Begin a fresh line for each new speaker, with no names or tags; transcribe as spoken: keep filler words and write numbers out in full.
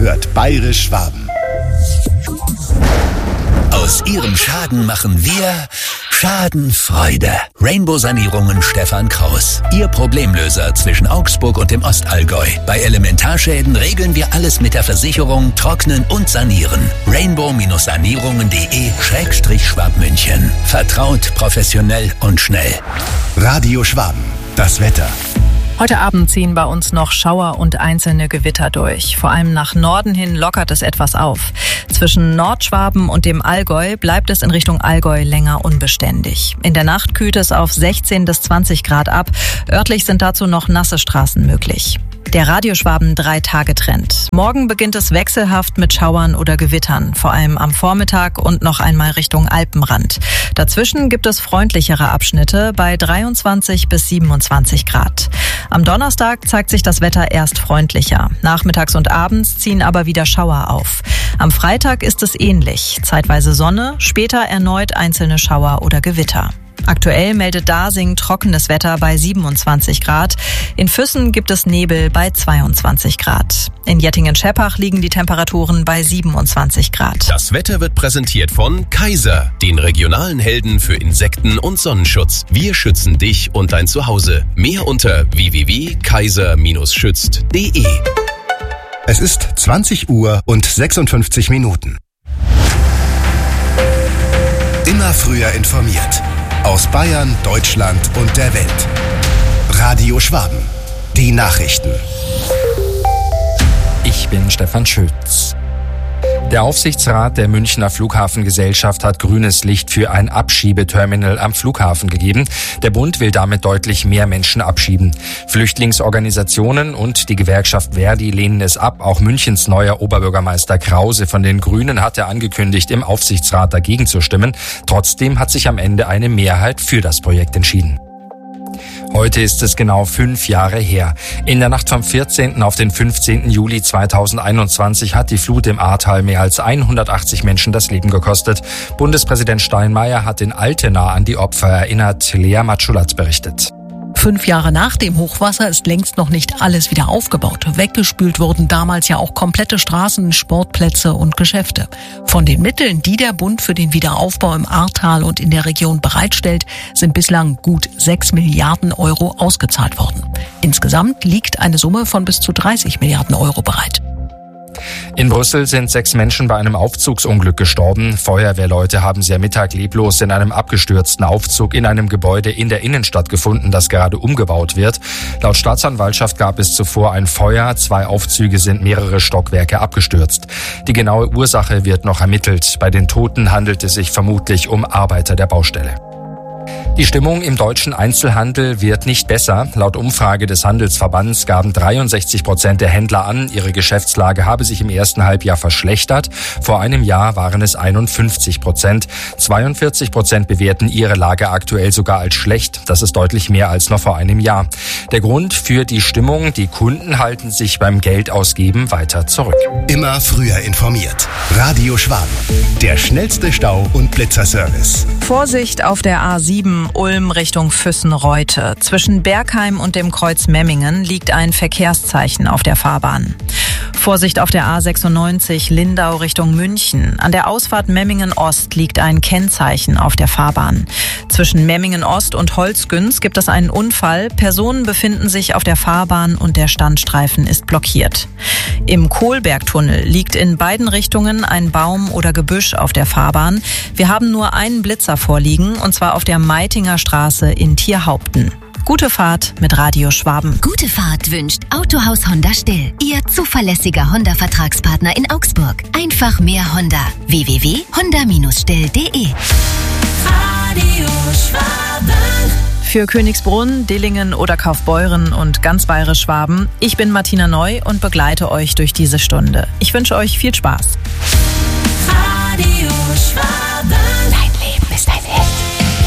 hört Bayerisch Schwaben.
Aus Ihrem Schaden machen wir Schadenfreude. Rainbow Sanierungen Stefan Kraus. Ihr Problemlöser zwischen Augsburg und dem Ostallgäu. Bei Elementarschäden regeln wir alles mit der Versicherung, trocknen und sanieren. rainbow sanierungen punkt de Schrägstrich Schwabmünchen. Vertraut, professionell und schnell.
Radio Schwaben. Das Wetter.
Heute Abend ziehen bei uns noch Schauer und einzelne Gewitter durch. Vor allem nach Norden hin lockert es etwas auf. Zwischen Nordschwaben und dem Allgäu bleibt es in Richtung Allgäu länger unbeständig. In der Nacht kühlt es auf sechzehn bis zwanzig Grad ab. Örtlich sind dazu noch nasse Straßen möglich. Der Radioschwaben drei-Tage-Trend. Morgen beginnt es wechselhaft mit Schauern oder Gewittern, vor allem am Vormittag und noch einmal Richtung Alpenrand. Dazwischen gibt es freundlichere Abschnitte bei dreiundzwanzig bis siebenundzwanzig Grad. Am Donnerstag zeigt sich das Wetter erst freundlicher. Nachmittags und abends ziehen aber wieder Schauer auf. Am Freitag ist es ähnlich. Zeitweise Sonne, später erneut einzelne Schauer oder Gewitter. Aktuell meldet Dasing trockenes Wetter bei siebenundzwanzig Grad. In Füssen gibt es Nebel bei zweiundzwanzig Grad. In Jettingen-Scheppach liegen die Temperaturen bei siebenundzwanzig Grad.
Das Wetter wird präsentiert von Kaiser, den regionalen Helden für Insekten- und Sonnenschutz. Wir schützen dich und dein Zuhause. Mehr unter w w w punkt kaiser schützt punkt de.
Es ist zwanzig Uhr und sechsundfünfzig Minuten. Immer früher informiert. Aus Bayern, Deutschland und der Welt. Radio Schwaben. Die Nachrichten.
Ich bin Stefan Schütz. Der Aufsichtsrat der Münchner Flughafengesellschaft hat grünes Licht für ein Abschiebeterminal am Flughafen gegeben. Der Bund will damit deutlich mehr Menschen abschieben. Flüchtlingsorganisationen und die Gewerkschaft Verdi lehnen es ab. Auch Münchens neuer Oberbürgermeister Krause von den Grünen hatte angekündigt, im Aufsichtsrat dagegen zu stimmen. Trotzdem hat sich am Ende eine Mehrheit für das Projekt entschieden. Heute ist es genau fünf Jahre her. In der Nacht vom vierzehnten auf den fünfzehnten Juli zweitausendeinundzwanzig hat die Flut im Ahrtal mehr als hundertachtzig Menschen das Leben gekostet. Bundespräsident Steinmeier hat in Altena an die Opfer erinnert. Lea Matschulatz berichtet.
Fünf Jahre nach dem Hochwasser ist längst noch nicht alles wieder aufgebaut. Weggespült wurden damals ja auch komplette Straßen, Sportplätze und Geschäfte. Von den Mitteln, die der Bund für den Wiederaufbau im Ahrtal und in der Region bereitstellt, sind bislang gut sechs Milliarden Euro ausgezahlt worden. Insgesamt liegt eine Summe von bis zu dreißig Milliarden Euro bereit.
In Brüssel sind sechs Menschen bei einem Aufzugsunglück gestorben. Feuerwehrleute haben sie am Mittag leblos in einem abgestürzten Aufzug in einem Gebäude in der Innenstadt gefunden, das gerade umgebaut wird. Laut Staatsanwaltschaft gab es zuvor ein Feuer. Zwei Aufzüge sind mehrere Stockwerke abgestürzt. Die genaue Ursache wird noch ermittelt. Bei den Toten handelt es sich vermutlich um Arbeiter der Baustelle. Die Stimmung im deutschen Einzelhandel wird nicht besser. Laut Umfrage des Handelsverbands gaben dreiundsechzig Prozent der Händler an, ihre Geschäftslage habe sich im ersten Halbjahr verschlechtert. Vor einem Jahr waren es einundfünfzig Prozent. zweiundvierzig Prozent bewerten ihre Lage aktuell sogar als schlecht. Das ist deutlich mehr als noch vor einem Jahr. Der Grund für die Stimmung: die Kunden halten sich beim Geldausgeben weiter zurück.
Immer früher informiert. Radio Schwaben. Der schnellste Stau- und Blitzerservice.
Vorsicht auf der A sieben Ulm Richtung Füssen-Reute. Zwischen Bergheim und dem Kreuz Memmingen liegt ein Verkehrszeichen auf der Fahrbahn. Vorsicht auf der A sechsundneunzig Lindau Richtung München. An der Ausfahrt Memmingen Ost liegt ein Kennzeichen auf der Fahrbahn. Zwischen Memmingen Ost und Holzgünz gibt es einen Unfall. Personen befinden sich auf der Fahrbahn und der Standstreifen ist blockiert. Im Kohlbergtunnel liegt in beiden Richtungen ein Baum oder Gebüsch auf der Fahrbahn. Wir haben nur einen Blitzer vorliegen, und zwar auf der Meitinger Straße in Tierhaupten. Gute Fahrt mit Radio Schwaben.
Gute Fahrt wünscht Autohaus Honda Still, Ihr zuverlässiger Honda-Vertragspartner in Augsburg. Einfach mehr Honda. w w w punkt honda still punkt de.
Radio Schwaben.
Für Königsbrunn, Dillingen oder Kaufbeuren und ganz bayerisch Schwaben, ich bin Martina Neu und begleite euch durch diese Stunde. Ich wünsche euch viel Spaß.
Radio Schwaben.
Dein Leben ist ein Hit.